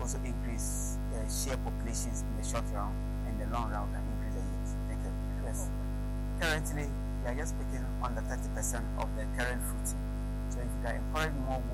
also increase share populations in the short run, and the long run can increase the yield. Thank you. Yes. Currently, we are just picking under 30% of the current fruiting. So if you can encourage more